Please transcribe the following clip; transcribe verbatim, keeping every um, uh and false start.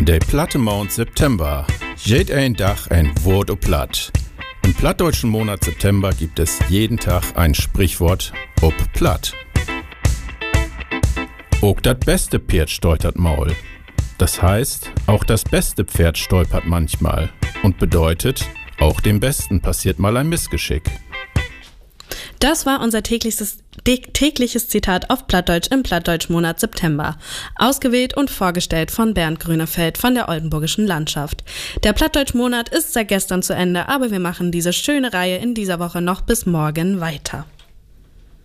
Der platte Mond September. Jed ein Dach ein Wort o platt. Im plattdeutschen Monat September gibt es jeden Tag ein Sprichwort ob platt. Auch das beste Pferd stolpert Maul. Das heißt, auch das beste Pferd stolpert manchmal und bedeutet, auch dem Besten passiert mal ein Missgeschick. Das war unser tägliches, tägliches Zitat auf Plattdeutsch im Plattdeutsch-Monat September. Ausgewählt und vorgestellt von Bernd Grünefeld von der Oldenburgischen Landschaft. Der Plattdeutsch-Monat ist seit gestern zu Ende, aber wir machen diese schöne Reihe in dieser Woche noch bis morgen weiter.